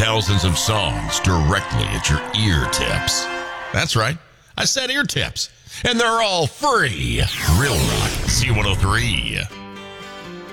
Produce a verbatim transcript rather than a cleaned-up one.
thousands of songs directly at your ear tips. That's right. I said ear tips. And they're all free. Real Rock C one oh three.